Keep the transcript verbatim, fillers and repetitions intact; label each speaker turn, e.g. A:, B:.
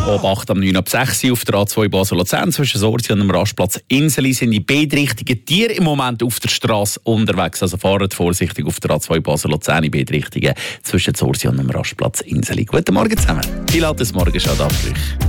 A: Ob acht am neun ab sechs auf der A zwei Basel-Luzern zwischen Sorsi und dem Rastplatz Inseli sind die beidrichtigen Tiere im Moment auf der Straße unterwegs. Also fahrt vorsichtig auf der A zwei Basel-Luzern in beide Richtungen zwischen Sorsi und dem Rastplatz Inseli. Guten Morgen zusammen. Pilates Morgenschau-Abbrüche.